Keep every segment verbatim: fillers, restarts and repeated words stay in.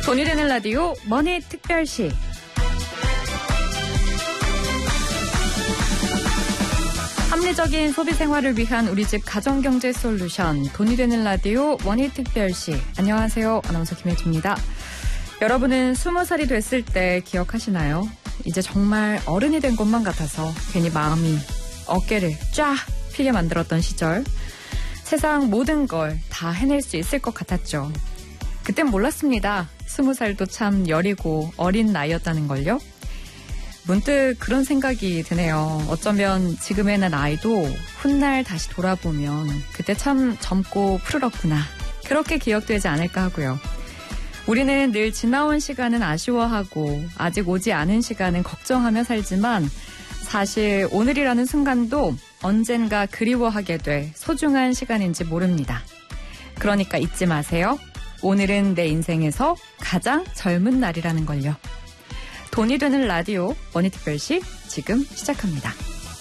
돈이 되는 라디오 머니 특별시. 합리적인 소비 생활을 위한 우리 집 가정경제 솔루션 돈이 되는 라디오 머니 특별시. 안녕하세요. 아나운서 김혜주입니다. 여러분은 스무 살이 됐을 때 기억하시나요? 이제 정말 어른이 된 것만 같아서 괜히 마음이 어깨를 쫙 피게 만들었던 시절. 세상 모든 걸 다 해낼 수 있을 것 같았죠. 그땐 몰랐습니다. 스무 살도 참 여리고 어린 나이였다는 걸요. 문득 그런 생각이 드네요. 어쩌면 지금의 난 아이도 훗날 다시 돌아보면 그때 참 젊고 푸르렀구나. 그렇게 기억되지 않을까 하고요. 우리는 늘 지나온 시간은 아쉬워하고 아직 오지 않은 시간은 걱정하며 살지만 사실 오늘이라는 순간도 언젠가 그리워하게 될 소중한 시간인지 모릅니다. 그러니까 잊지 마세요. 오늘은 내 인생에서 가장 젊은 날이라는 걸요. 돈이 되는 라디오 머니특별시 지금 시작합니다.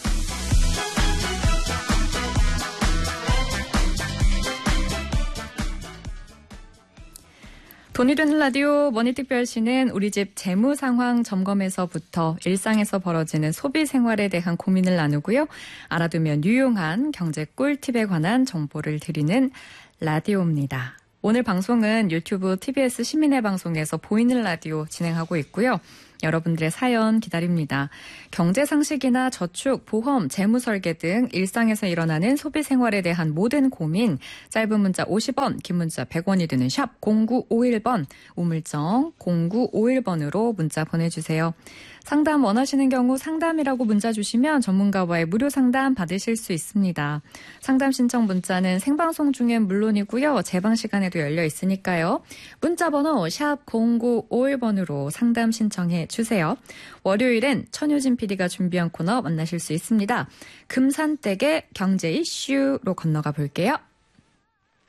돈이 되는 라디오 머니특별시는 우리 집 재무 상황 점검에서부터 일상에서 벌어지는 소비 생활에 대한 고민을 나누고요. 알아두면 유용한 경제 꿀팁에 관한 정보를 드리는 라디오입니다. 오늘 방송은 유튜브 티비에스 시민의 방송에서 보이는 라디오 진행하고 있고요. 여러분들의 사연 기다립니다. 경제 상식이나 저축, 보험, 재무 설계 등 일상에서 일어나는 소비 생활에 대한 모든 고민, 짧은 문자 오십 원, 긴 문자 백 원이 드는 샵 공구오일 번, 우물정 공구오일 번으로 문자 보내주세요. 상담 원하시는 경우 상담이라고 문자 주시면 전문가와의 무료 상담 받으실 수 있습니다. 상담 신청 문자는 생방송 중엔 물론이고요. 재방 시간에도 열려 있으니까요. 문자 번호 샵 공구오일 번으로 상담 신청해 주세요. 월요일엔 천효진 피디가 준비한 코너 만나실 수 있습니다. 금산댁의 경제 이슈로 건너가 볼게요.